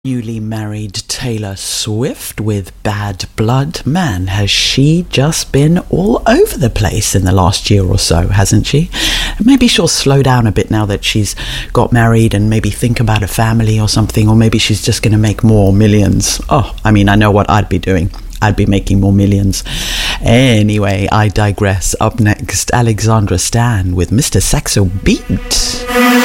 Newly married Taylor Swift with Bad Blood. Man, has she just been all over the place in the last year or so, hasn't she? Maybe she'll slow down a bit now that she's got married and maybe think about a family or something, or maybe she's just going to make more millions. Oh, I mean, I know what I'd be doing. I'd be making more millions. Anyway, I digress. Up next, Alexandra Stan with Mr. Saxo Beat.